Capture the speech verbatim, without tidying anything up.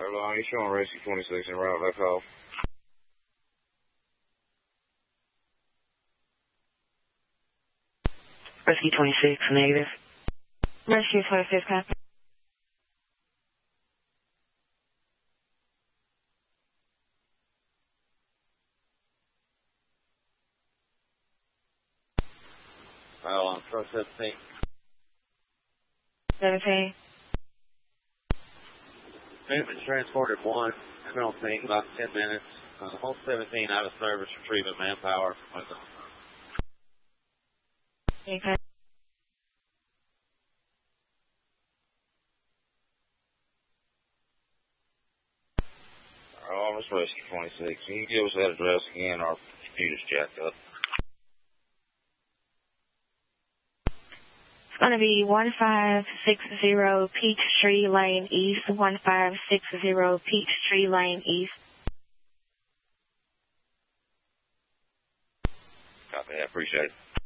Airline, you showing Rescue twenty-six en route, that call. Rescue twenty-six, negative. Rescue twenty-six, copy. Airline, truck seventeen. seventeen. Movement transported one. It's going to take about ten minutes. Uh, whole seventeen out of service, retrieving manpower from window. Okay. Alright, let's Rescue twenty-six. Can you give us that address again? Our computer's jacked up. It's going to be one five six zero Peachtree Lane East, one five six zero Peachtree Lane East. Copy, I appreciate it.